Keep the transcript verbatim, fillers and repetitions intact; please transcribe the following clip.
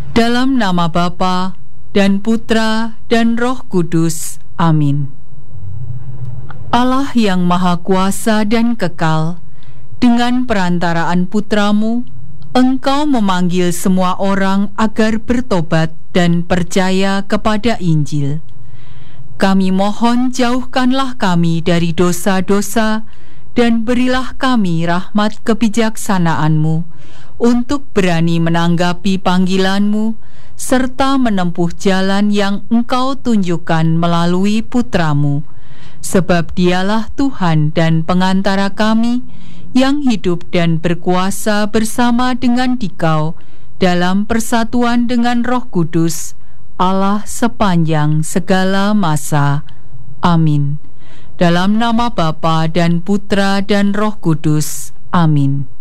Dalam nama Bapa dan Putra dan Roh Kudus. Amin. Allah yang Maha Kuasa dan Kekal, dengan perantaraan Putramu, Engkau memanggil semua orang agar bertobat dan percaya kepada Injil. Kami mohon, jauhkanlah kami dari dosa-dosa dan berilah kami rahmat kebijaksanaan-Mu untuk berani menanggapi panggilan-Mu serta menempuh jalan yang Engkau tunjukkan melalui Putramu, sebab Dialah Tuhan dan pengantara kami yang hidup dan berkuasa bersama dengan Dikau dalam persatuan dengan Roh Kudus, Allah sepanjang segala masa. Amin. Dalam nama Bapa dan Putra dan Roh Kudus. Amin.